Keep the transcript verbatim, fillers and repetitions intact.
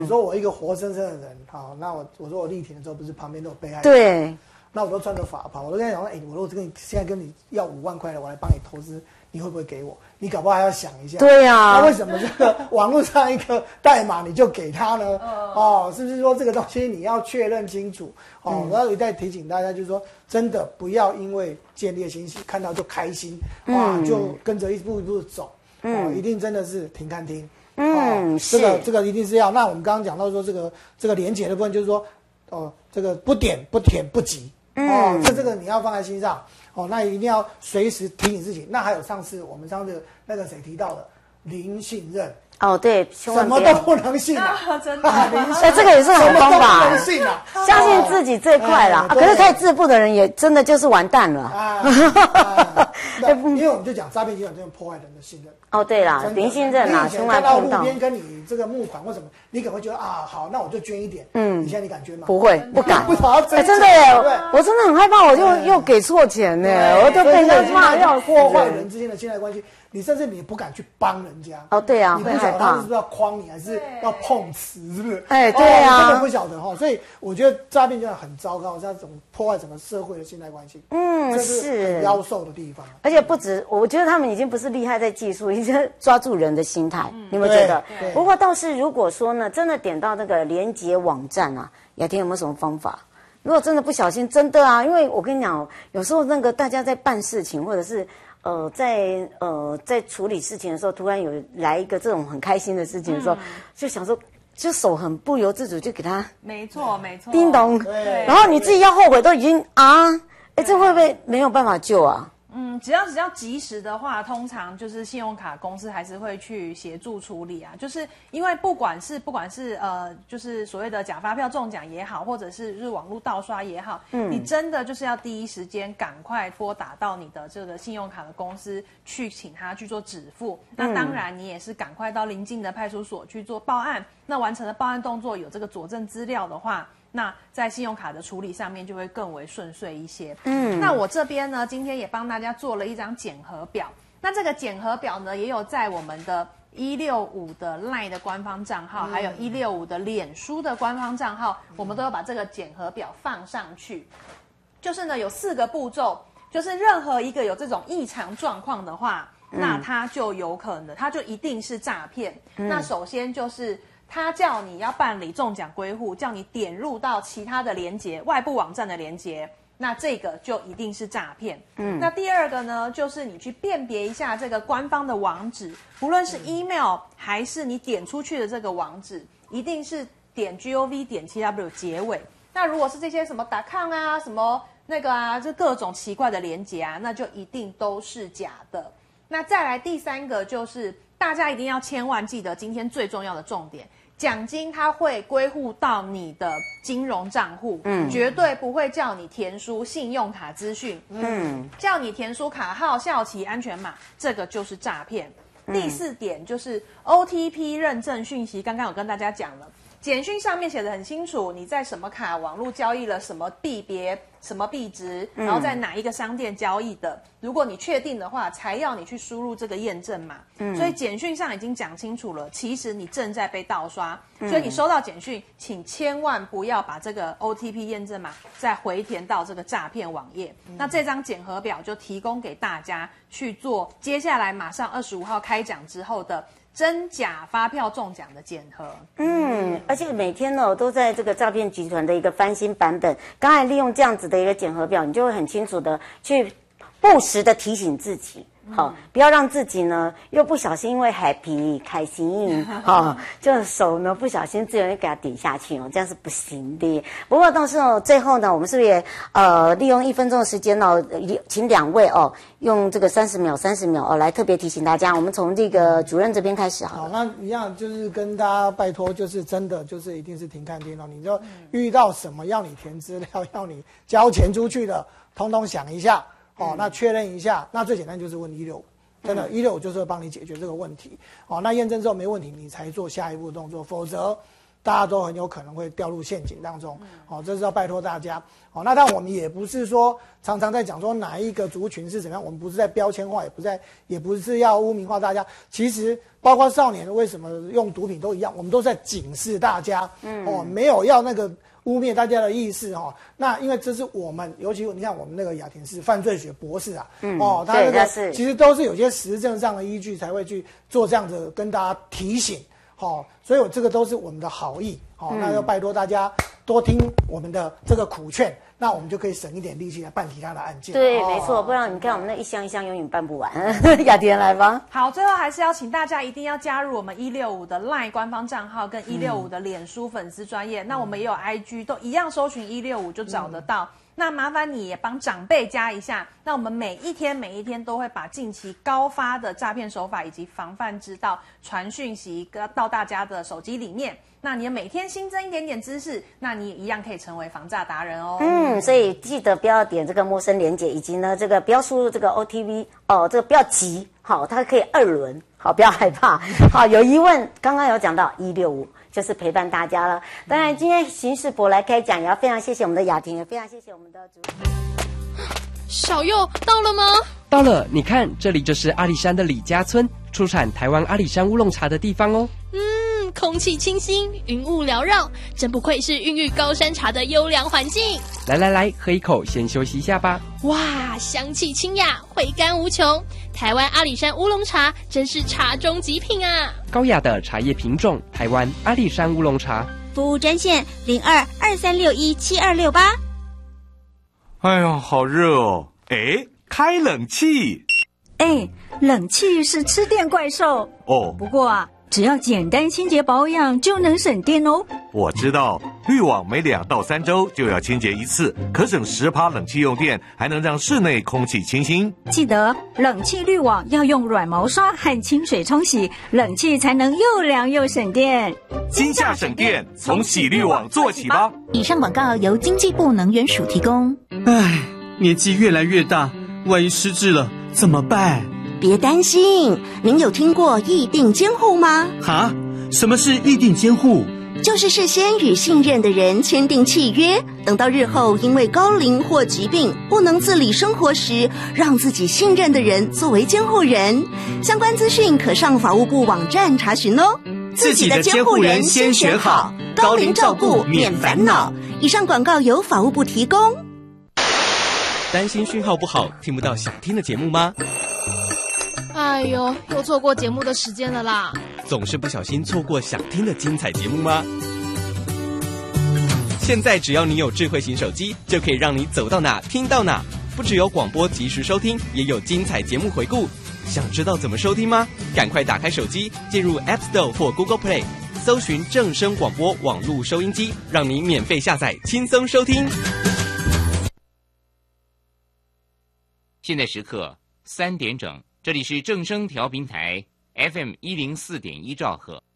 你说我一个活生生的人，好，那我我说我力挺的时候，不是旁边都有被害人， 对， 那我都穿着法袍，我都跟他讲说，哎、欸，我如果跟你现在跟你要五万块的，我来帮你投资，你会不会给我？你搞不好还要想一下。 对啊， 那为什么这个网络上一个代码你就给他呢？哦，是不是说这个东西你要确认清楚？哦，嗯、我要一再提醒大家，就是说，真的不要因为见猎欣喜，看到就开心，哇，嗯、就跟着一步一步走，嗯、哦，一定真的是停看听。嗯，哦、这个这个一定是要。那我们刚刚讲到说这个这个连结的部分，就是说，哦，这个不点不舔不急，嗯、哦，这这个你要放在心上。哦，那一定要随时提醒自己。那还有上次我们上次那个谁提到的零信任。 哦，对， 什么都不能信啊， 啊真的。 哎，这个也是好方法， 什么都不能信啊， 相信自己最快啦。可是太自负的人也真的就是完蛋了。 啊，因为我们就讲诈骗集团这种破坏人的信任。 哦，对啦，零信任啦，千万看到路边跟你这个募款或什么，你可能会觉得啊，好，那我就捐一点。嗯，你现在你敢捐吗？ 不会，不敢。 不好， 哎，真的耶，我真的很害怕，我就又给错钱呢，我都被人家骂要破坏人之间的信赖关系。你甚至你不敢去帮人家哦， 对啊， 你不晓得他是不是要诓你，还是要碰瓷，是不是？ 哎，对啊， 真的不晓得哈，所以我觉得诈骗真的很糟糕，这种破坏整个社会的信赖关系，嗯，这是很妖兽的地方。 而且不止，我觉得他们已经不是厉害在技术，已经抓住人的心态，你有没有觉得？不过倒是如果说呢，真的点到那个连结网站啊，雅婷有没有什么方法？如果真的不小心，真的啊，因为我跟你讲，有时候那个大家在办事情，或者是。呃，在呃在处理事情的时候，突然有来一个这种很开心的事情的时候，嗯、就想说，就手很不由自主就给他， 没错没错， 叮咚，然后你自己要后悔都已经啊，哎，这会不会没有办法救啊？ 嗯，只要只要及时的话，通常就是信用卡公司还是会去协助处理啊。就是因为不管是不管是呃，就是所谓的假发票中奖也好，或者是就是网络盗刷也好，嗯，你真的就是要第一时间赶快拨打到你的这个信用卡的公司去，请他去做止付。那当然，你也是赶快到邻近的派出所去做报案。那完成了报案动作，有这个佐证资料的话。那在信用卡的处理上面就会更为顺遂一些。嗯，那我这边呢，今天也帮大家做了一张检核表。那这个检核表呢，也有在我们的一六五的 LINE 的官方账号，嗯、还有一六五的脸书的官方账号，我们都有把这个检核表放上去。就是呢，有四个步骤，就是任何一个有这种异常状况的话，嗯、那它就有可能，它就一定是诈骗。嗯、那首先就是。他叫你要办理中奖归户，叫你点入到其他的连结、外部网站的连结，那这个就一定是诈骗。嗯，那第二个呢，就是你去辨别一下这个官方的网址，不论是 email 还是你点出去的这个网址，一定是点 gov 点 tw 结尾。那如果是这些什么 .com 啊、什么那个啊，就各种奇怪的连结啊，那就一定都是假的。那再来第三个就是，大家一定要千万记得今天最重要的重点。奖金它会归户到你的金融账户，嗯，绝对不会叫你填输信用卡资讯，嗯，叫你填输卡号、效期、安全码，这个就是诈骗。嗯、第四点就是 O T P 认证讯息，刚刚有跟大家讲了，简讯上面写的很清楚，你在什么卡网络交易了什么币别、什么币值，然后在哪一个商店交易的，嗯、如果你确定的话，才要你去输入这个验证码。嗯，所以简讯上已经讲清楚了，其实你正在被盗刷，嗯、所以你收到简讯，请千万不要把这个 O T P 验证码再回填到这个诈骗网页。嗯、那这张检核表就提供给大家去做，接下来马上二十五号开奖之后的。真假发票中奖的检核， 嗯，而且每天呢都在这个诈骗集团的一个翻新版本。刚才利用这样子的一个检核表，你就会很清楚的去不时的提醒自己，好、哦，不要让自己呢又不小心因为 happy 开心，哦，就手呢不小心自由就给它点下去哦，这样是不行的。不过到时候最后呢，我们是不是也呃利用一分钟的时间哦，请两位哦用这个三十秒三十秒哦来特别提醒大家，我们从这个主任这边开始好了。 好，那一样就是跟大家拜托，就是真的就是一定是停看听哦，你就遇到什么要你填资料、要你交钱出去的，通通想一下。哦，那确认一下，那最简单就是问一六五，真的，一六五就是会帮你解决这个问题。哦，那验证之后没问题，你才做下一步的动作，否则大家都很有可能会掉入陷阱当中。哦，这是要拜托大家。哦，那但我们也不是说常常在讲说哪一个族群是怎么样，我们不是在标签化，也不在，也不是要污名化大家。其实包括少年为什么用毒品都一样，我们都在警示大家。嗯，哦，没有要那个污蔑大家的意思哈、哦。那因为这是我们，尤其你看我们那个雅婷是犯罪学博士啊，嗯、哦，他那个其实都是有些实证上的依据才会去做这样子跟大家提醒。哦，所以我这个都是我们的好意。哦，嗯、那要拜托大家多听我们的这个苦劝，那我们就可以省一点力气来办其他的案件。 对， 哦、 没错，不然你看我们那一箱一箱永远办不完。雅婷来吧。 好，最后还是要请大家一定要加入我们一六五的 LINE 官方账号跟一六五的脸书粉丝专页、嗯，那我们也有 I G， 都一样搜寻一六五就找得到。嗯，那麻烦你也帮长辈加一下，那我们每一天每一天都会把近期高发的诈骗手法以及防范之道传讯息到大家的手机里面。那你每天新增一点点知识，那你也一样可以成为防诈达人哦。 嗯，所以记得不要点这个陌生连结，以及呢这个不要输入这个 O T V 哦，这个不要急，好，它可以二轮，好，不要害怕。好，有疑问，刚刚有讲到一六五。就是陪伴大家了。当然，今天刑事博来开讲，也要非常谢谢我们的雅婷，也非常谢谢我们的主持人小佑到了吗？ 到了，你看，这里就是阿里山的李家村，出产台湾阿里山乌龙茶的地方哦。 嗯，空气清新，云雾缭绕，真不愧是孕育高山茶的优良环境。 来来来，喝一口，先休息一下吧。 哇，香气清雅，回甘无穷。台湾阿里山乌龙茶真是茶中极品啊！ 高雅的茶叶品种，台湾阿里山乌龙茶。 服务专线零二二三六一七二六八。 哎呦，好热哦！哎，开冷气。 哎，冷气是吃电怪兽哦。 不过啊，只要简单清洁保养就能省电哦。 我知道，滤网每两到三周就要清洁一次，可省十趴冷气用电，还能让室内空气清新。 记得冷气滤网要用软毛刷和清水冲洗，冷气才能又凉又省电。 今夏省电，从洗滤网做起吧。 以上广告由经济部能源署提供。 唉，年纪越来越大，万一失智了怎么办？ 别担心，您有听过议定监护吗？ 哈？什么是议定监护？ 就是事先与信任的人签订契约，等到日后因为高龄或疾病不能自理生活时，让自己信任的人作为监护人。相关资讯可上法务部网站查询哦。 自己的监护人先选好，高龄照顾免烦恼。 以上广告由法务部提供。 担心讯号不好，听不到想听的节目吗？ 哎呦，又错过节目的时间了啦！ 总是不小心错过想听的精彩节目吗？现在只要你有智慧型手机，就可以让你走到哪听到哪。不只有广播及时收听，也有精彩节目回顾。想知道怎么收听吗？赶快打开手机，进入 App Store 或 Google Play， 搜寻正声广播网络收音机，让你免费下载，轻松收听。 现在时刻三点整，这里是正声调频台 F M 一零四点一兆赫。